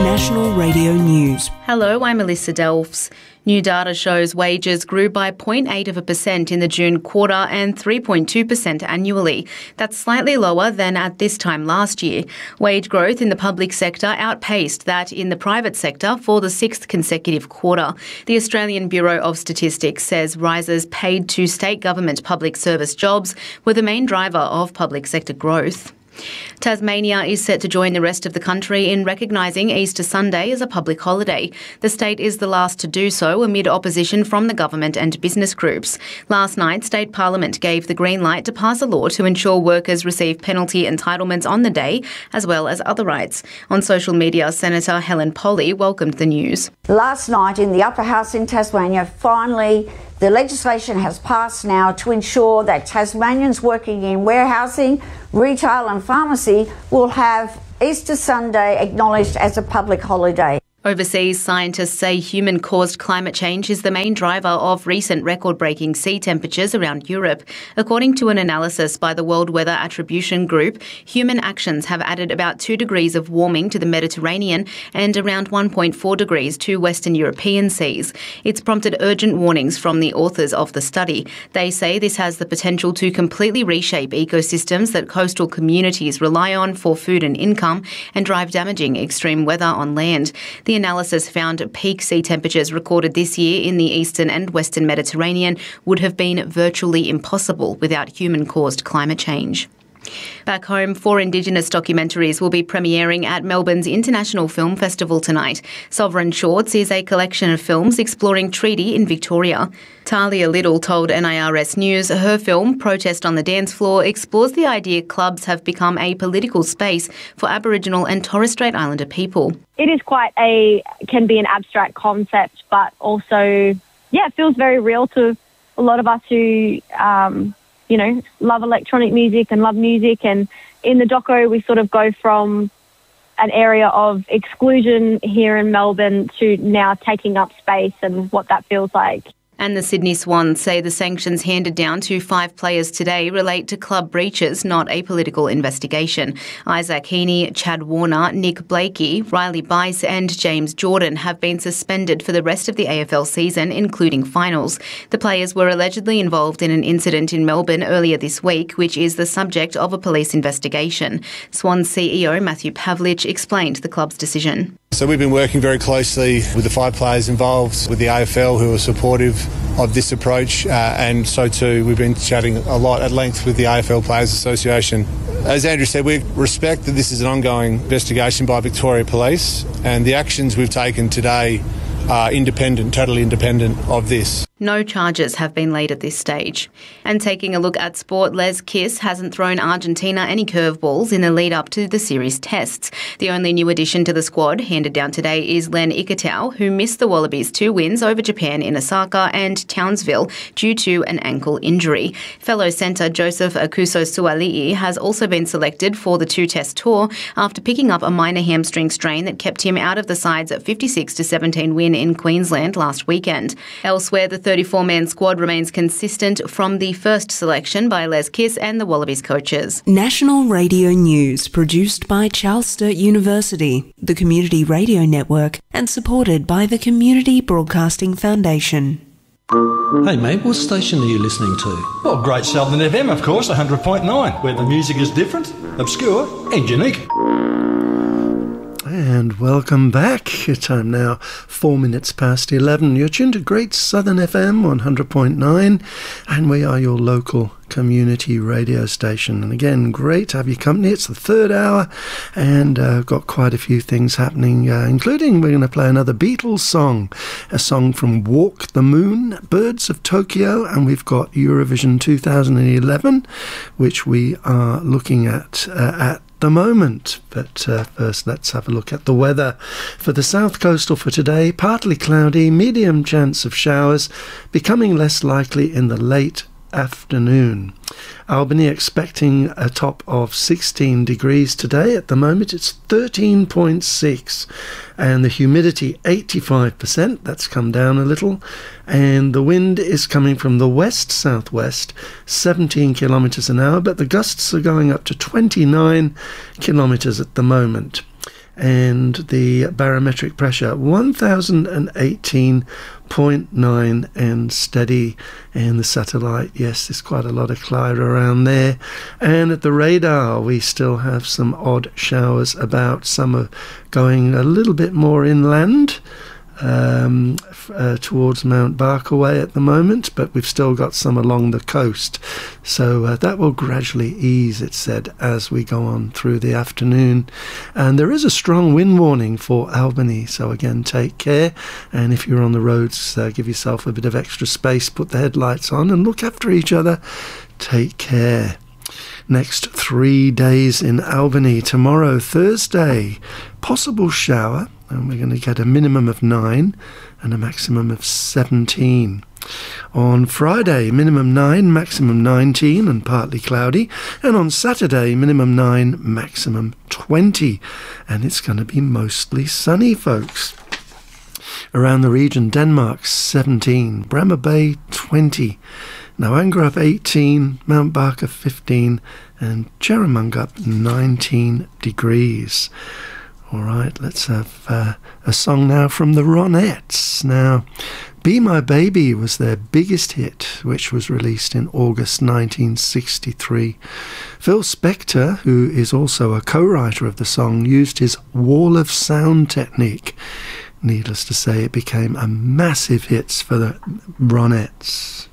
National Radio News. Hello, I'm Melissa Delfs. New data shows wages grew by 0.8% in the June quarter and 3.2% annually. That's slightly lower than at this time last year. Wage growth in the public sector outpaced that in the private sector for the sixth consecutive quarter. The Australian Bureau of Statistics says rises paid to state government public service jobs were the main driver of public sector growth. Tasmania is set to join the rest of the country in recognising Easter Sunday as a public holiday. The state is the last to do so amid opposition from the government and business groups. Last night, State Parliament gave the green light to pass a law to ensure workers receive penalty entitlements on the day, as well as other rights. On social media, Senator Helen Polley welcomed the news. Last night in the Upper House in Tasmania, finally the legislation has passed now to ensure that Tasmanians working in warehousing, retail and pharmacy will have Easter Sunday acknowledged as a public holiday. Overseas, scientists say human-caused climate change is the main driver of recent record-breaking sea temperatures around Europe. According to an analysis by the World Weather Attribution Group, human actions have added about 2 degrees of warming to the Mediterranean and around 1.4 degrees to Western European seas. It's prompted urgent warnings from the authors of the study. They say this has the potential to completely reshape ecosystems that coastal communities rely on for food and income and drive damaging extreme weather on land. The analysis found peak sea temperatures recorded this year in the eastern and western Mediterranean would have been virtually impossible without human-caused climate change. Back home, 4 Indigenous documentaries will be premiering at Melbourne's International Film Festival tonight. Sovereign Shorts is a collection of films exploring treaty in Victoria. Talia Little told NIRS News her film, Protest on the Dance Floor, explores the idea clubs have become a political space for Aboriginal and Torres Strait Islander people. It is can be an abstract concept, but also, it feels very real to a lot of us who love electronic music and love music. And in the doco, we sort of go from an area of exclusion here in Melbourne to now taking up space and what that feels like. And the Sydney Swans say the sanctions handed down to 5 players today relate to club breaches, not a political investigation. Isaac Heaney, Chad Warner, Nick Blakey, Riley Bice and James Jordan have been suspended for the rest of the AFL season, including finals. The players were allegedly involved in an incident in Melbourne earlier this week, which is the subject of a police investigation. Swans CEO Matthew Pavlich explained the club's decision. So we've been working very closely with the 5 players involved, with the AFL who are supportive of this approach, and so too we've been chatting a lot at length with the AFL Players Association. As Andrew said, we respect that this is an ongoing investigation by Victoria Police, and the actions we've taken today are independent, totally independent of this. No charges have been laid at this stage. And taking a look at sport, Les Kiss hasn't thrown Argentina any curveballs in the lead up to the series tests. The only new addition to the squad handed down today is Len Ikitau, who missed the Wallabies' 2 wins over Japan in Osaka and Townsville due to an ankle injury. Fellow centre Joseph Akuso-Suali'i has also been selected for the 2-test tour after picking up a minor hamstring strain that kept him out of the side's 56-17 win in Queensland last weekend. Elsewhere, the 34-man squad remains consistent from the first selection by Les Kiss and the Wallabies coaches. National Radio News, produced by Charles Sturt University, the Community Radio Network, and supported by the Community Broadcasting Foundation. Hey mate, what station are you listening to? Well, Great Southern FM, of course, 100.9, where the music is different, obscure and unique. And welcome back. Time now 4 minutes past 11. You're tuned to Great Southern FM 100.9, and we are your local community radio station. And again, great to have your company. It's the 3rd hour, and got quite a few things happening, including we're going to play another Beatles song, a song from Walk the Moon, Birds of Tokyo, and we've got Eurovision 2011, which we are looking at the moment. But first, let's have a look at the weather for the south coastal for today. Partly cloudy, medium chance of showers, becoming less likely in the late afternoon. Albany expecting a top of 16 degrees today. At the moment it's 13.6, and the humidity 85%. That's come down a little, and the wind is coming from the west-southwest, 17 kilometres an hour, but the gusts are going up to 29 kilometres at the moment. and the barometric pressure 1018.9 and steady. And the satellite, yes, there's quite a lot of cloud around there. And at the radar, we still have some odd showers about. Some are going a little bit more inland towards Mount Barkaway at the moment, but we've still got some along the coast. So that will gradually ease, it said, as we go on through the afternoon. And there is a strong wind warning for Albany, so again, take care. And if you're on the roads, give yourself a bit of extra space, put the headlights on and look after each other. Take care. Next 3 days in Albany. Tomorrow, Thursday, possible shower, and we're going to get a minimum of 9 and a maximum of 17. On Friday, minimum 9, maximum 19 and partly cloudy. And on Saturday, minimum 9, maximum 20. And it's going to be mostly sunny, folks. Around the region, Denmark 17, Bremer Bay 20, Nauangra 18, Mount Barker 15, and Cheramungup 19 degrees. All right, let's have a song now from the Ronettes. Now, Be My Baby was their biggest hit, which was released in August 1963. Phil Spector, who is also a co-writer of the song, used his wall of sound technique. Needless to say, it became a massive hit for the Ronettes.